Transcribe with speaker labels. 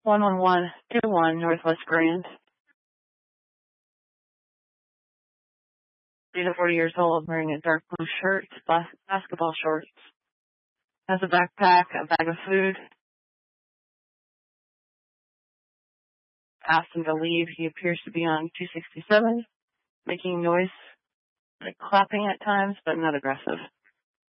Speaker 1: 11121 Northwest Grand. He's 40 years old, wearing a dark blue shirt, basketball shorts. Has a backpack, a bag of food. Asked him to leave. He appears to be on 267, making noise, like clapping at times, but not aggressive.